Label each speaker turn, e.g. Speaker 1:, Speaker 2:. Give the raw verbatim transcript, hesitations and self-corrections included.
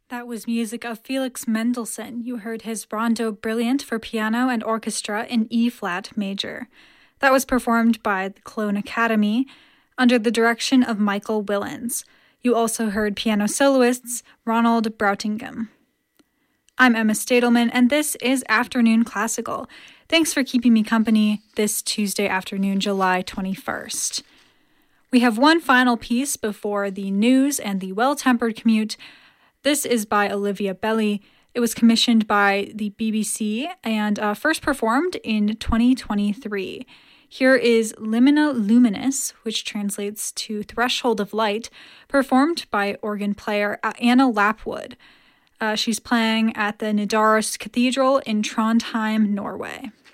Speaker 1: That was music of Felix Mendelssohn. You heard his Rondo Brilliant for piano and orchestra in E-flat major. That was performed by the Cologne Academy under the direction of Michael Willens. You also heard piano soloists Ronald Brautigam. I'm Emma Stadelman, and this is Afternoon Classical. Thanks for keeping me company this Tuesday afternoon, July twenty-first. We have one final piece before the news and the Well-Tempered Commute. This is by Olivia Belli. It was commissioned by the B B C and uh, first performed in twenty twenty-three. Here is Limina Luminis, which translates to Threshold of Light, performed by organ player Anna Lapwood. Uh, she's playing at the Nidaros Cathedral in Trondheim, Norway.